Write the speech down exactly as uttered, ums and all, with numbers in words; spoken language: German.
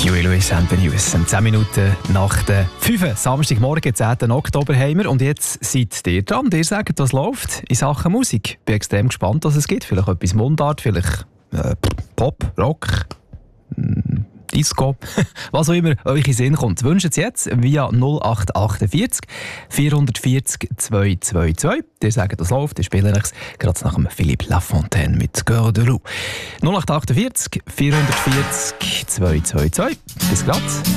Huey Lewis and the News. zehn Minuten nach der fünf. Samstagmorgen, zehnten Oktober haben wir. Und jetzt seid ihr dran. Ihr sagt, was läuft in Sachen Musik. Ich bin extrem gespannt, was es gibt. Vielleicht etwas Mundart, vielleicht äh, Pop, Rock, mh, Disco, was auch immer euch in Sinn kommt. Wünscht es jetzt via null acht acht vier vier vier zwei zwei zwei. Ihr sagt, das läuft. Ich spiele es gerade nach dem Philippe Lafontaine mit Cœur de Loup. null acht acht vier vier vier zwei zwei zwei. Bis gleich.